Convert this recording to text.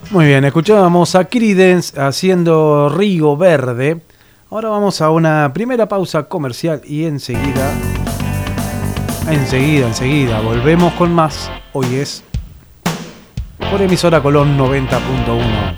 Muy bien, escuchábamos a Creedence haciendo Río Verde. Ahora vamos a una primera pausa comercial y enseguida, volvemos con más. Hoy es por emisora Colón 90.1.